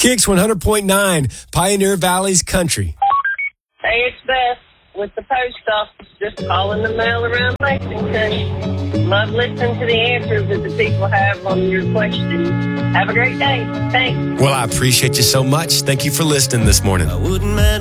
Kicks 100.9, Pioneer Valley's country. Hey, it's Beth with the post office, just calling the mail around Lexington. Love listening to the answers that the people have on your questions. Have a great day. Thanks. Well, I appreciate you so much. Thank you for listening this morning.